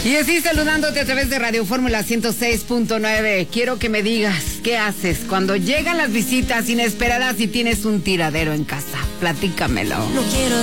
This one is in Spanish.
Y así saludándote a través de Radio Fórmula 106.9. Quiero que me digas qué haces cuando llegan las visitas inesperadas y tienes un tiradero en casa. Platícamelo. No quiero